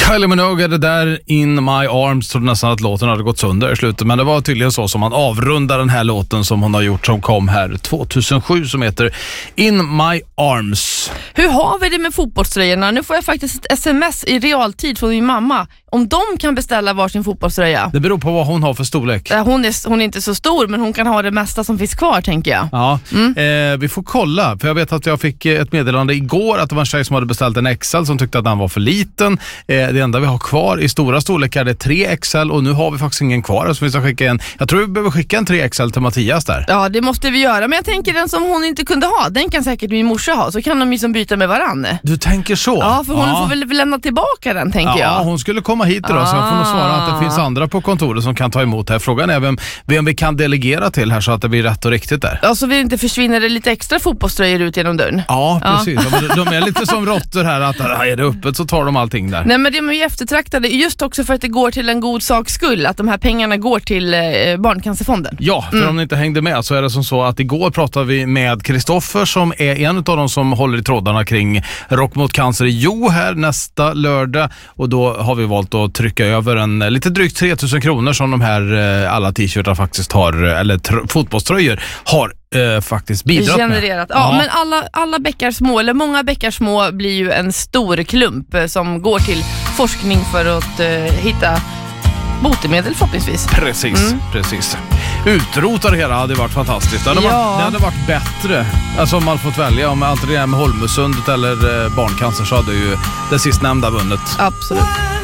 Kylie Minogue är det där, In My Arms. Trodde nästan att låten hade gått sönder i slutet, men det var tydligen så som man avrundar den här låten som hon har gjort, som kom här 2007, som heter In My Arms. Hur har vi det med fotbollströjorna? Nu får jag faktiskt ett sms i realtid från min mamma om de kan beställa varsin fotbollströja. Det beror på vad hon har för storlek. Hon är inte så stor, men hon kan ha det mesta som finns kvar, tänker jag. Ja, vi får kolla. För jag vet att jag fick ett meddelande igår att det var en tjej som hade beställt en XL som tyckte att den var för liten. Det enda vi har kvar i stora storlekar är 3 XL, och nu har vi faktiskt ingen kvar. Så vi ska skicka en, jag tror vi behöver skicka en 3 XL till Mattias där. Ja, det måste vi göra. Men jag tänker den som hon inte kunde ha, den kan säkert min morsa ha. Så kan de ju som byta med varann. Du tänker så? Ja, för hon får väl lämna tillbaka den, tänker jag. Ja, hon skulle komma hit idag, så jag får nog svara att det finns andra på kontoret som kan ta emot här. Frågan är vem vi kan delegera till här så att det blir rätt och riktigt där. Ja, så vi inte försvinner det lite extra fotbollströjor ut genom dörren. Ja, precis. De är lite som råttor här, att är det öppet så tar de allting där. Nej, men de är ju eftertraktade just också för att det går till en god saks skull, att de här pengarna går till Barncancerfonden. Ja, för om ni inte hängde med så är det som så att igår pratade vi med Kristoffer som är en av de som håller i trådarna kring Rock mot cancer i Jo här nästa lördag, och då har vi valt att trycka över en lite drygt 3000 kronor som de här alla t-shirtar faktiskt har, eller fotbollströjor har faktiskt bidragit genererat. med. Ja, men alla bäckar små, eller många bäckar små, blir ju en stor klump som går till forskning för att hitta botemedel förhoppningsvis. Precis. Utrota det hela hade varit fantastiskt. Det hade varit bättre. Alltså om man fått välja, om antingen med Holmösundet eller barncancer, så hade ju det sistnämnda vunnit. Absolut.